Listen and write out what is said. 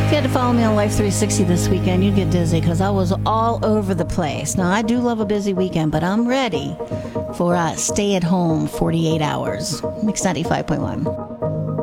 If you had to follow me on Life 360 this weekend, you'd get dizzy because I was all over the place. Now, I do love a busy weekend, but I'm ready for a stay-at-home 48 hours. Mix 95.1.